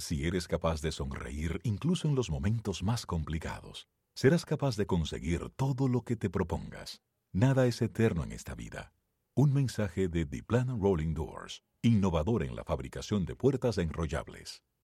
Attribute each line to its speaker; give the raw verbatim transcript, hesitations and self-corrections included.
Speaker 1: Si eres capaz de sonreír incluso en los momentos más complicados, serás capaz de conseguir todo lo que te propongas. Nada es eterno en esta vida. Un mensaje de Diplan Rolling Doors, innovador en la fabricación de puertas enrollables.